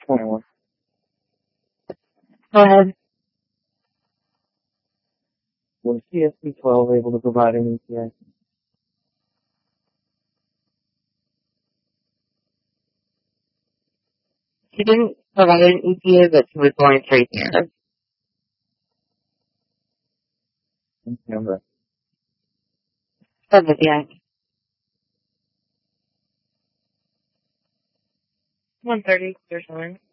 21. Go ahead. Was CSP-12 able to provide an ETA? She didn't provide an ETA, but she was going straight there. Number. Yeah. 1:30, your time.